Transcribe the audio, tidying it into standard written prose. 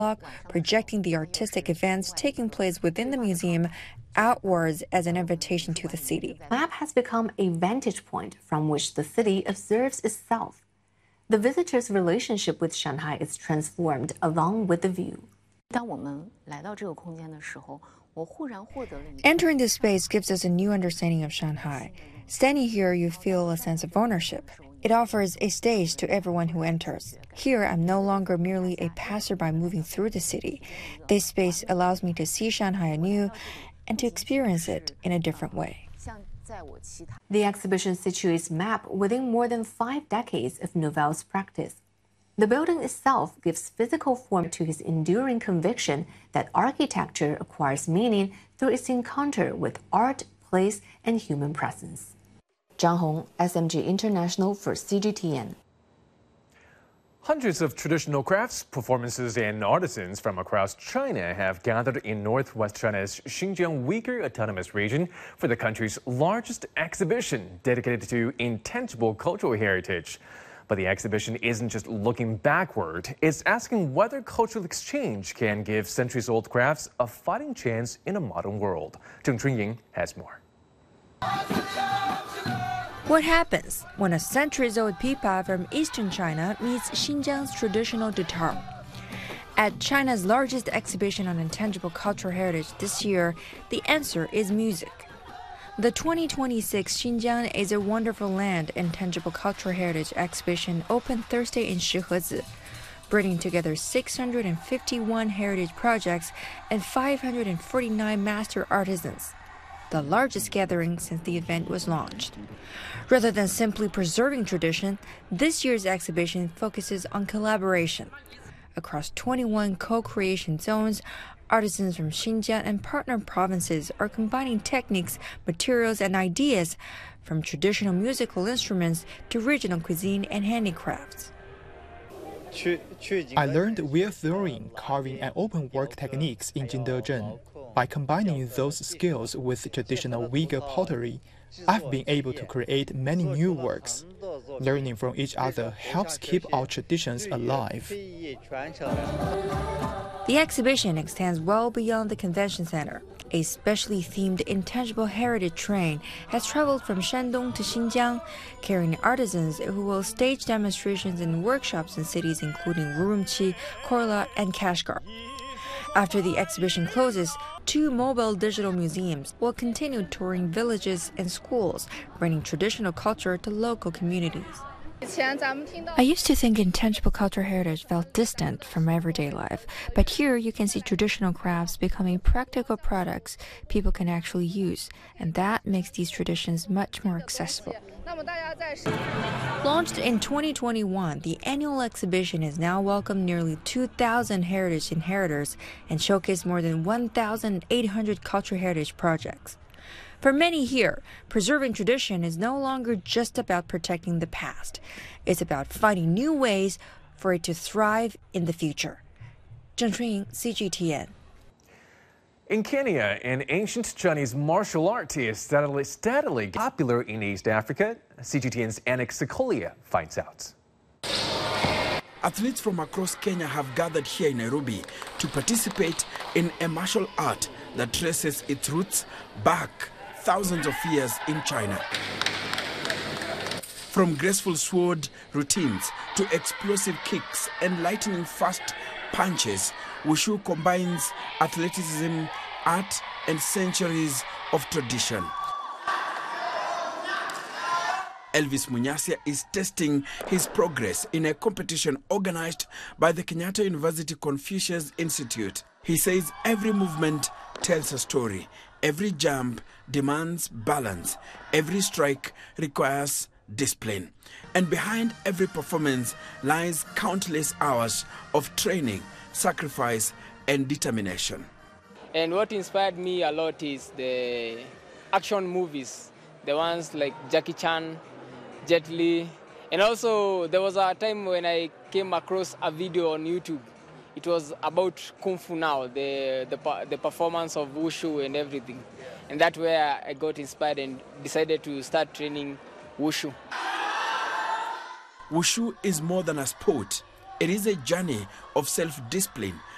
projecting the artistic events taking place within the museum outwards as an invitation to the city. MAP has become a vantage point from which the city observes itself. The visitor's relationship with Shanghai is transformed along with the view. Entering this space gives us a new understanding of Shanghai. Standing here, you feel a sense of ownership. It offers a stage to everyone who enters. Here, I'm no longer merely a passerby moving through the city. This space allows me to see Shanghai anew and to experience it in a different way. The exhibition situates MAP within more than 5 decades of Nouvel's practice. The building itself gives physical form to his enduring conviction that architecture acquires meaning through its encounter with art, place, and human presence. Zhang Hong, SMG International for CGTN. Hundreds of traditional crafts, performances, and artisans from across China have gathered in northwest China's Xinjiang Uyghur Autonomous Region for the country's largest exhibition dedicated to intangible cultural heritage. But the exhibition isn't just looking backward, it's asking whether cultural exchange can give centuries-old crafts a fighting chance in a modern world. Zheng Chunying has more. What happens when a centuries-old pipa from eastern China meets Xinjiang's traditional dutar? At China's largest exhibition on intangible cultural heritage this year, the answer is music. The 2026 Xinjiang is a Wonderful Land Intangible Cultural Heritage exhibition opened Thursday in Shihezi, bringing together 651 heritage projects and 549 master artisans, the largest gathering since the event was launched. Rather than simply preserving tradition, this year's exhibition focuses on collaboration. Across 21 co-creation zones, artisans from Xinjiang and partner provinces are combining techniques, materials, and ideas from traditional musical instruments to regional cuisine and handicrafts. I learned wheel throwing, carving, and open work techniques in Jingdezhen. By combining those skills with traditional Uyghur pottery, I've been able to create many new works. Learning from each other helps keep our traditions alive. The exhibition extends well beyond the convention center. A specially themed intangible heritage train has traveled from Shandong to Xinjiang, carrying artisans who will stage demonstrations and workshops in cities including Urumqi, Korla, and Kashgar. After the exhibition closes, 2 mobile digital museums will continue touring villages and schools, bringing traditional culture to local communities. I used to think intangible cultural heritage felt distant from everyday life, but here you can see traditional crafts becoming practical products people can actually use, and that makes these traditions much more accessible. Launched in 2021, the annual exhibition has now welcomed nearly 2,000 heritage inheritors and showcased more than 1,800 cultural heritage projects. For many here, preserving tradition is no longer just about protecting the past. It's about finding new ways for it to thrive in the future. Zheng Chunying, CGTN. In Kenya, an ancient Chinese martial art is steadily popular in East Africa. CGTN's Anik Sikolia finds out. Athletes from across Kenya have gathered here in Nairobi to participate in a martial art that traces its roots back thousands of years in China. From graceful sword routines to explosive kicks and lightning-fast punches, Wushu combines athleticism, art, and centuries of tradition. Elvis Munyasia is testing his progress in a competition organized by the Kenyatta University Confucius Institute. He says every movement tells a story, every jump demands balance, every strike requires discipline. And behind every performance lies countless hours of training, sacrifice, and determination. And what inspired me a lot is the action movies, the ones like Jackie Chan, Jet Li. And also there was a time when I came across a video on YouTube. It was about Kung Fu Now, the performance of Wushu and everything. And that's where I got inspired and decided to start training Wushu. Wushu is more than a sport. It is a journey of self-discipline,